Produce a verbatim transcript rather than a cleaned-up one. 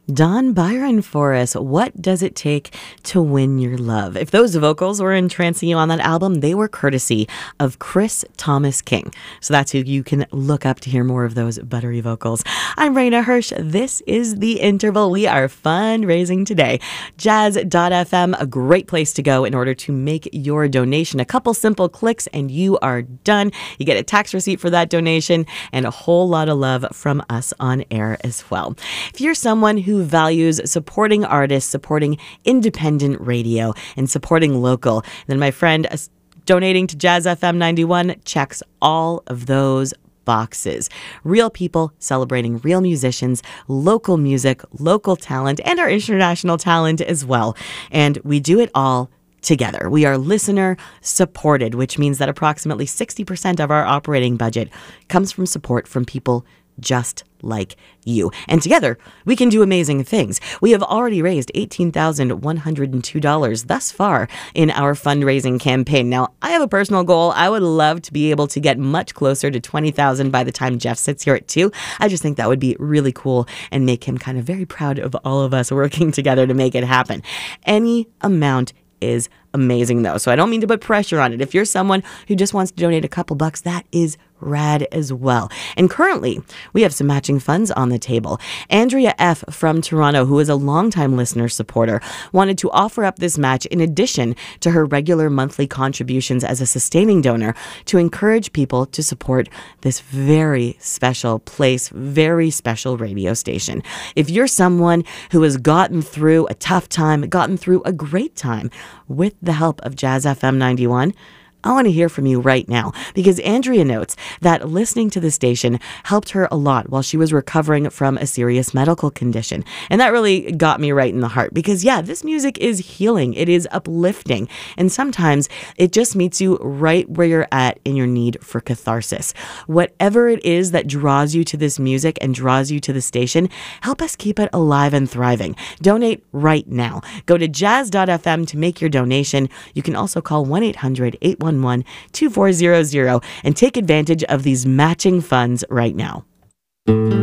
Don Byron for us. What does it take to win your love? If those vocals were entrancing you on that album, they were courtesy of Chris Thomas King. So that's who you can look up to hear more of those buttery vocals. I'm Raina Hirsch. This is The Interval. We are fundraising today. Jazz dot f m, a great place to go in order to make your donation. A couple simple clicks and you are done. You get a tax receipt for that donation and a whole lot of love from us on air as well. If you're someone who who values supporting artists, supporting independent radio, and supporting local, then my friend, uh, donating to Jazz F M ninety-one checks all of those boxes. Real people celebrating real musicians, local music, local talent, and our international talent as well. And we do it all together. We are listener supported, which means that approximately sixty percent of our operating budget comes from support from people just like you. And together, we can do amazing things. We have already raised eighteen thousand one hundred two dollars thus far in our fundraising campaign. Now, I have a personal goal. I would love to be able to get much closer to twenty thousand by the time Jeff sits here at two. I just think that would be really cool and make him kind of very proud of all of us working together to make it happen. Any amount is amazing, though. So I don't mean to put pressure on it. If you're someone who just wants to donate a couple bucks, that is rad as well. And currently, we have some matching funds on the table. Andrea F. from Toronto, who is a longtime listener supporter, wanted to offer up this match in addition to her regular monthly contributions as a sustaining donor to encourage people to support this very special place, very special radio station. If you're someone who has gotten through a tough time, gotten through a great time with the help of Jazz F M ninety-one, I want to hear from you right now, because Andrea notes that listening to the station helped her a lot while she was recovering from a serious medical condition. And that really got me right in the heart, because yeah, this music is healing. It is uplifting. And sometimes it just meets you right where you're at in your need for catharsis. Whatever it is that draws you to this music and draws you to the station, help us keep it alive and thriving. Donate right now. Go to jazz dot f m to make your donation. You can also call one eight hundred eight one one two four zero zero and take advantage of these matching funds right now.